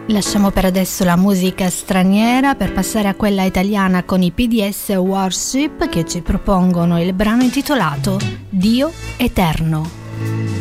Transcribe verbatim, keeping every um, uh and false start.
Lasciamo per adesso la musica straniera per passare a quella italiana con i P D S Worship che ci propongono il brano intitolato Dio Eterno.